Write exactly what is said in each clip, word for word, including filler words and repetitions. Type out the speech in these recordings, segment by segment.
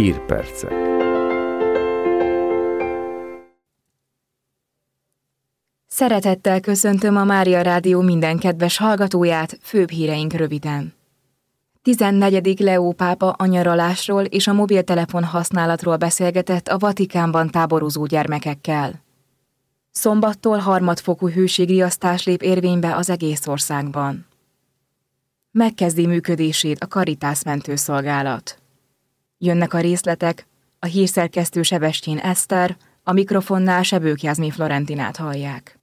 Hírpercek. Szeretettel köszöntöm a Mária Rádió minden kedves hallgatóját, főbb híreink röviden. tizennegyedik Leó pápa a nyaralásról és a mobiltelefon használatról beszélgetett a Vatikánban táborozó gyermekekkel. Szombattól harmadfokú hőségriasztás lép érvénybe az egész országban. Megkezdi működését a Caritas mentőszolgálat. Jönnek a részletek, a hírszerkesztő Sebestyén Eszter, a mikrofonnál Sebők Jászmin Florentinát hallják.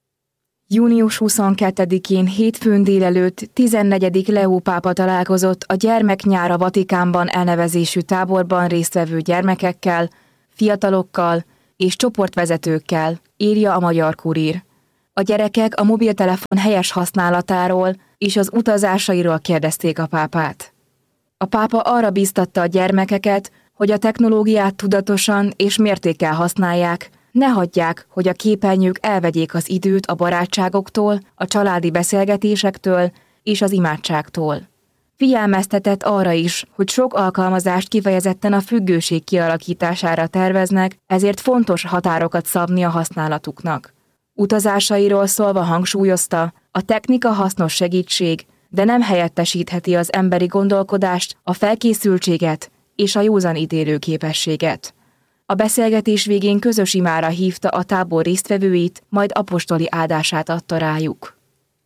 június huszonkettedikén hétfőn délelőtt tizennegyedik Leó pápa találkozott a Gyermeknyár a Vatikánban elnevezésű táborban résztvevő gyermekekkel, fiatalokkal és csoportvezetőkkel, írja a Magyar Kurír. A gyerekek a mobiltelefon helyes használatáról és az utazásairól kérdezték a pápát. A pápa arra bíztatta a gyermekeket, hogy a technológiát tudatosan és mértékkel használják, ne hagyják, hogy a képernyők elvegyék az időt a barátságoktól, a családi beszélgetésektől és az imádságtól. Figyelmeztetett arra is, hogy sok alkalmazást kifejezetten a függőség kialakítására terveznek, ezért fontos határokat szabni a használatuknak. Utazásairól szólva hangsúlyozta, a technika hasznos segítség, de nem helyettesítheti az emberi gondolkodást, a felkészültséget és a józan ítélő képességet. A beszélgetés végén közös imára hívta a tábor résztvevőit, majd apostoli áldását adta rájuk.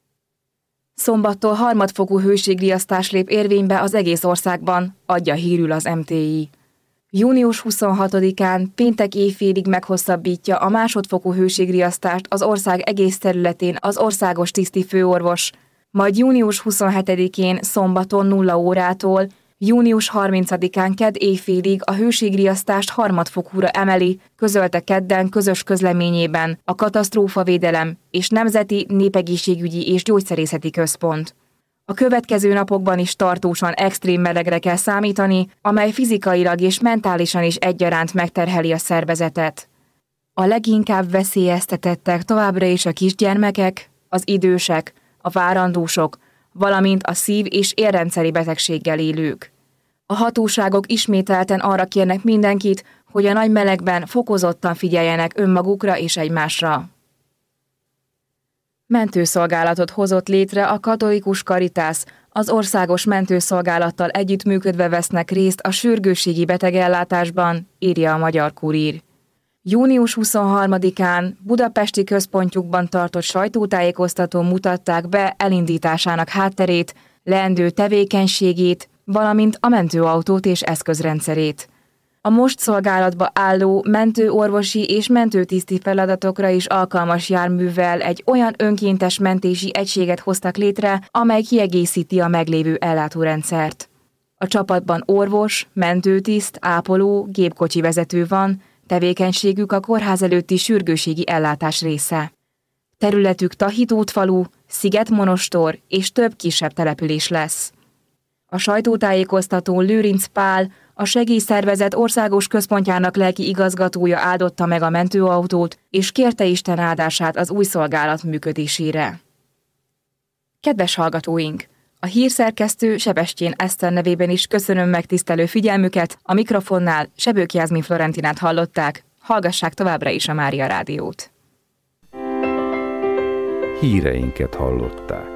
Szombattól harmadfokú hőségriasztás lép érvénybe az egész országban, adja hírül az em té i. június huszonhatodikán péntek éjfélig meghosszabbítja a másodfokú hőségriasztást az ország egész területén az országos tiszti főorvos, majd június huszonhetedikén szombaton nulla órától június harmincadikán kedd éjfélig a hőségriasztást harmadfokúra emeli, közölte kedden közös közleményében a Katasztrófavédelem és Nemzeti Népegészségügyi és Gyógyszerészeti Központ. A következő napokban is tartósan extrém melegre kell számítani, amely fizikailag és mentálisan is egyaránt megterheli a szervezetet. A leginkább veszélyeztetettek továbbra is a kisgyermekek, az idősek, a várandósok, valamint a szív- és érrendszeri betegséggel élők. A hatóságok ismételten arra kérnek mindenkit, hogy a nagy melegben fokozottan figyeljenek önmagukra és egymásra. Mentőszolgálatot hozott létre a katolikus Caritas, az országos mentőszolgálattal együttműködve vesznek részt a sürgősségi betegellátásban, írja a Magyar Kurír. június huszonharmadikán budapesti központjukban tartott sajtótájékoztatón mutatták be elindításának hátterét, leendő tevékenységét, valamint a mentőautót és eszközrendszerét. A most szolgálatba álló mentőorvosi és mentőtiszti feladatokra is alkalmas járművel egy olyan önkéntes mentési egységet hoztak létre, amely kiegészíti a meglévő ellátórendszert. A csapatban orvos, mentőtiszt, ápoló, gépkocsi vezető van, tevékenységük a kórház előtti sürgőségi ellátás része. Területük Tahitótfalu, Szigetmonostor és több kisebb település lesz. A sajtótájékoztatón Lőrinc Pál, a segélyszervezet országos központjának lelki igazgatója áldotta meg a mentőautót, és kérte Isten áldását az új szolgálat működésére. Kedves hallgatóink! A hírszerkesztő Sebestyén Eszter nevében is köszönöm megtisztelő figyelmüket, a mikrofonnál Sebők Jászmin Florentinát hallották, hallgassák továbbra is a Mária Rádiót. Híreinket hallották.